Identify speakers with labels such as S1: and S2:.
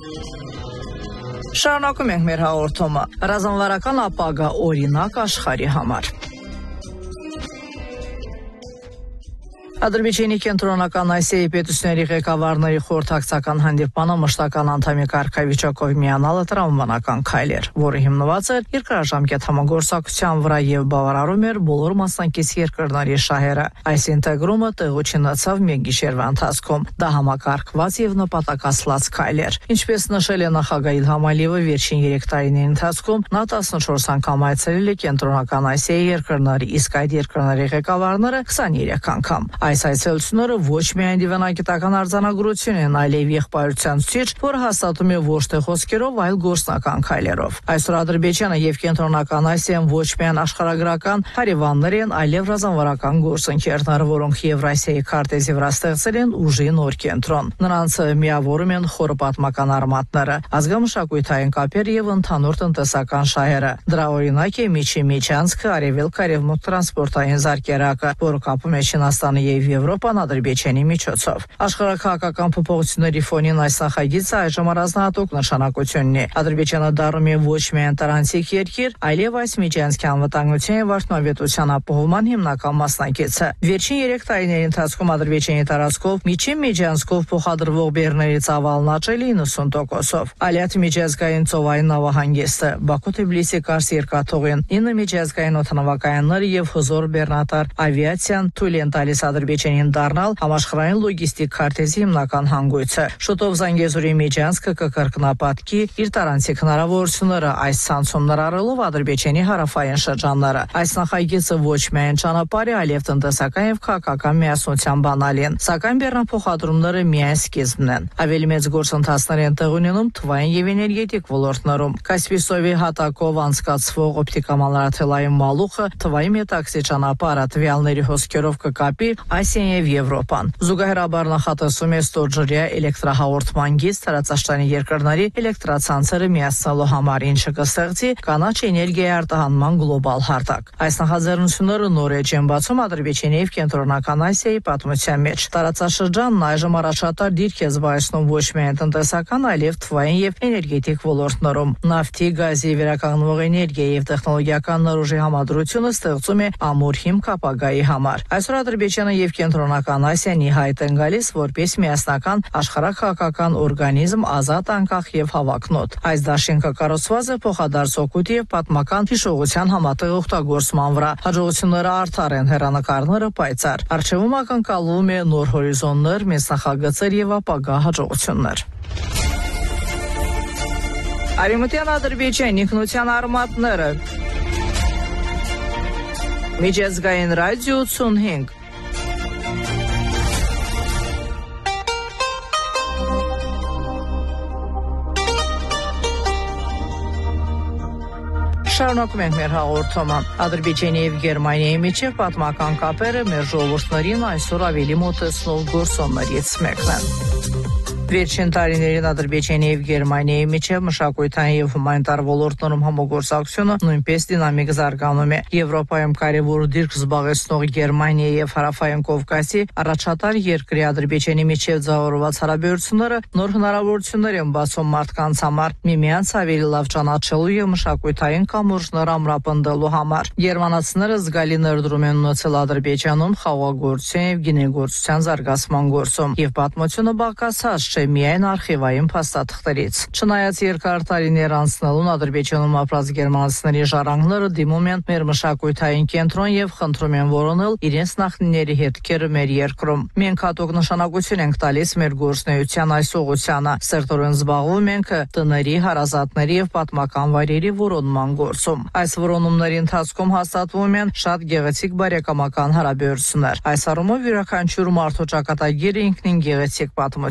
S1: Շարունակում ենք մեր հաղորդումը։ Ռազմավարական ապագա օրինակ աշխարհի համար։ Ադրբեջանի կենտրոնական Ասիայի պետությունների ղեկավարների խորհրդակցական հանդիպանը մշտական անդամի կարգավիճակով միանալը տրամաբանական քայլ էր, որը հիմնված էր երկարաժամկետ համագործակցության վրա եւ բավարարում էր բոլոր մասնակից երկրների շահերը։ Այս ինտեգրումը տեղի ունեցավ մի գիշերվա ընթացքում։ Դա համակարգված եւ նպատակասլաց քայլ էր։ Ինչպես նշել է նախագահ Իլհամ Ալիևը, վերջին 3 տարիների ընթացքում նա 14 անգամ այցելել է կենտրոնական Ասիայի երկրների, իսկ այդ երկրների ղեկավարները 23 անգամ։ Այս այցելությունները ոչ միայն դիվանագիտական արձանագրություն են, այլև եղբայրության ցույց, որը հաստատում է ոչ թե խոսքերով, այլ գործնական քայլերով։ Այսօր Ադրբեջանը եւ Կենտրոնական Ասիան ոչ միայն աշխարհագրական հարևաններ են, այլև ռազմավարական գործընկերներ, որոնք Եվրասիայի քարտեզի վրա ստեղծել են ուժի նոր կենտրոն։ Նրանց միավորում են խորը պատմական արմատները, ազգամշակութային կապերը եւ ընդհանուր տնտեսական շահերը։ Դրա օրինակ է Միջանցքը, Արևելք-Արևմուտք տրանսպորտային զարկերակը, որը կապում է Չինաստանը եւ Եվրոպան Ադրբեջանի միջոցով։ Աշխարհակահաղական փոփոխությունների ֆոնին այս նախագիծը այժմ առանձնահատուկ նշանակություն ունի։ Ադրբեջանը դառնում է ոչ միայն տրանզիտ երկիր, այլև այս միջանցքի անվտանգության եւ արդյունավետության ապահովման հիմնական մասնակիցը։ Վերջին 3 տարիների ընթացքում Ադրբեջանի տարածքով միջանցքով փոխադրվող բեռների ծավալն աճել է 90%-ով։ Ալիաթ միջազգային ծովային նավահանգիստը, Բաքու-Թբիլիսի-Կարս երկաթուղին, 9 միջազգային օդանավակայանները եւ հզոր բեռնատար ավիացիան թույլ են տալիս Ադրբեջանին դառնալ համաշխարհային լոգիստիկ քարտեզի հիմնական հանգույցը։ Շուտով Զանգեզուրի միջանցքը կկրկնապատկի իր տարանցիկ հնարավորությունները, այս ցանցում ներառելով Ադրբեջանի հարավային շրջանները։ Այս նախագիծը ոչ միայն ճանապարհ է, այլև տնտեսական եւ քաղաքական միասնության բանալ են, սակայն բեռնափոխադրումները միայն սկիզբն են։ Ավելի մեծ գործընթացներ են տեղի ունենում թվային եւ էներգետիկ ոլորտներում։ Կասպիյսովի հատակով անցկացվող օպտիկամանրաթելային մալուխը թվային մետաքսի ճանապարհը տվյալների հոսքերով կկապի Ասիան եւ Եվրոպան։ Զուգահեռաբար նախատեսում է ստորջրյա էլեկտրահաղորդման գիծ տարածաշրջանի երկրների էլեկտրացանցերը միացնելու համար, ինչը կստեղծի կանաչ էներգիայի արտահանման գլոբալ հարթակ։ Այս նախաձեռնությունները նոր էջ են բացում Ադրբեջանի եւ Կենտրոնական Ասիայի պատմության մեջ։ Տարածաշրջանն այժմ առաջատար դիրք է զբաղեցնում ոչ միայն տնտեսական, այլև թվային եւ էներգետիկ ոլորտներում։ Նավթի, գազի, վերականգնվող էներգիայի եւ տեխնոլոգիական նորուժի համադրությունը ստեղծում է ամուր հիմք ապագայի համար։ Այսօր Ադրբեջանը եւ Կենտրոնական Ասիան հայտ են գալիս որպես միասնական աշխարհակահաղական օրգանիզմ, ազատ, անկախ եւ հավակնոտ։ Այս դաշինքը կառուցված է փոխադարձ օգուտի եւ պատմական հիշողության համատեղ օգտագործման վրա։ Հաջողությունները արդար են, հեռանկարները պայծառ։ Արժեվում ակնկալվում է նոր հորիզոններ, մեծ նախագծեր եւ ապագա հաջողություններ։ Արևմտյան Ադրբեջանի ինքնության արմատները։ Միջազգային ռադիո 85 Շարունակում ենք մեր հաղորդումը։ Ադրբեջանի եւ Գերմանիայի միջև պատմական կապերը մեր ժողովուրդներին այսօր ավելի մոտեցնող գործոններից մեկն է։ Վերջին տարիներին Ադրբեջանի եւ Գերմանիայի միջև մշակութային եւ հումանիտար ոլորտներում համագործակցությունը նույնպես դինամիկ զարգանում է։ Եվրոպայում կարևոր դիրք զբաղեցնող Գերմանիայի եւ Հարավային Կովկասի առաջատար երկրի Ադրբեջանի միջև ձևավորված հարաբերությունները նոր հնարավորություններ են բացում մարդկանց համար միմյանց ավելի լավ ճանաչելու եւ մշակութային կամուրջներ ամրապնդելու համար։ Գերմանացիները զգալի ներդրում են ունեցել Ադրբեջանում խաղաղագործության եւ գինեգործության զարգացման գործում եւ պատմությունը բաղկացած չէ միայն արխիվային փաստաթղթերից։ Չնայած երկար տարիներ անցնելուն Ադրբեջանում ապրած գերմանացիների ժառանգները դիմում են մեր մշակութային կենտրոն եւ խնդրում են որոնել իրենց նախնիների հետքերը մեր երկրում։ Մենք հատուկ նշանակություն ենք տալիս մեր գործունեության այս ուղղությանը։ Սերտորեն զբաղվում ենք տների, հարազատների եւ պատմական վայրերի որոնման գործում։ Այս որոնումների ընթացքում հաստատվում են շատ գեղեցիկ բարեկամական հարաբերություններ։ Այս առումով յուրաքանչյուր մարդու ճակատագիրը ինքնին գեղեցիկ պատմություն